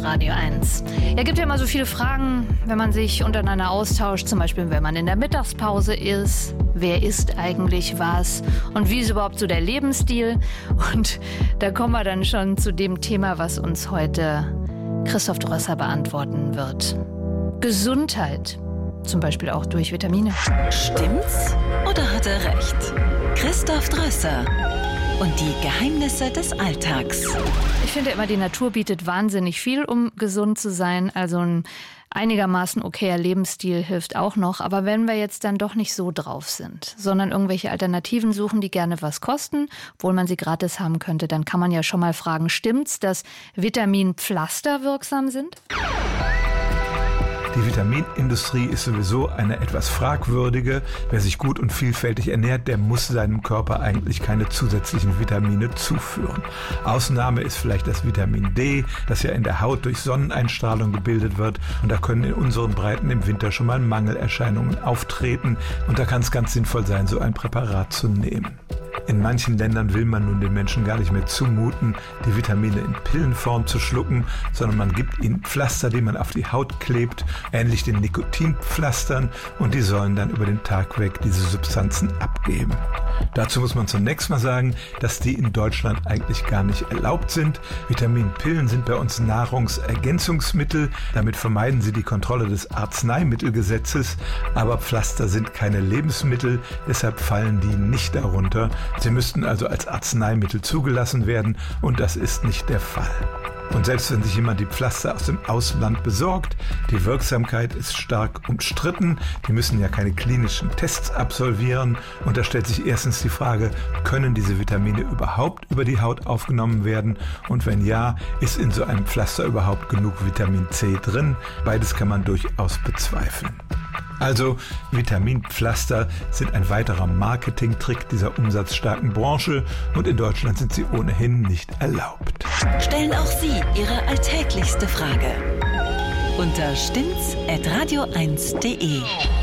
auf Radio 1. Ja, gibt ja immer so viele Fragen, wenn man sich untereinander austauscht, zum Beispiel wenn man in der Mittagspause ist. Wer isst eigentlich was? Und wie ist überhaupt so der Lebensstil? Und da kommen wir dann schon zu dem Thema, was uns heute Christoph Drösser beantworten wird. Gesundheit. Zum Beispiel auch durch Vitamine. Stimmt's oder hat er recht? Christoph Drösser und die Geheimnisse des Alltags. Ich finde immer, die Natur bietet wahnsinnig viel, um gesund zu sein. Also ein einigermaßen okayer Lebensstil hilft auch noch. Aber wenn wir jetzt dann doch nicht so drauf sind, sondern irgendwelche Alternativen suchen, die gerne was kosten, obwohl man sie gratis haben könnte, dann kann man ja schon mal fragen, stimmt's, dass Vitaminpflaster wirksam sind? Die Vitaminindustrie ist sowieso eine etwas fragwürdige. Wer sich gut und vielfältig ernährt, der muss seinem Körper eigentlich keine zusätzlichen Vitamine zuführen. Ausnahme ist vielleicht das Vitamin D, das ja in der Haut durch Sonneneinstrahlung gebildet wird. Und da können in unseren Breiten im Winter schon mal Mangelerscheinungen auftreten. Und da kann es ganz sinnvoll sein, so ein Präparat zu nehmen. In manchen Ländern will man nun den Menschen gar nicht mehr zumuten, die Vitamine in Pillenform zu schlucken, sondern man gibt ihnen Pflaster, die man auf die Haut klebt, ähnlich den Nikotinpflastern, und die sollen dann über den Tag weg diese Substanzen abgeben. Dazu muss man zunächst mal sagen, dass die in Deutschland eigentlich gar nicht erlaubt sind. Vitaminpillen sind bei uns Nahrungsergänzungsmittel. Damit vermeiden sie die Kontrolle des Arzneimittelgesetzes. Aber Pflaster sind keine Lebensmittel, deshalb fallen die nicht darunter. Sie müssten also als Arzneimittel zugelassen werden, und das ist nicht der Fall. Und selbst wenn sich jemand die Pflaster aus dem Ausland besorgt, die Wirksamkeit ist stark umstritten. Die müssen ja keine klinischen Tests absolvieren. Und da stellt sich erstens die Frage, können diese Vitamine überhaupt über die Haut aufgenommen werden? Und wenn ja, ist in so einem Pflaster überhaupt genug Vitamin C drin? Beides kann man durchaus bezweifeln. Also Vitaminpflaster sind ein weiterer Marketingtrick dieser umsatzstarken Branche, und in Deutschland sind sie ohnehin nicht erlaubt. Stellen auch Sie Ihre alltäglichste Frage unter stimmts@radio1.de.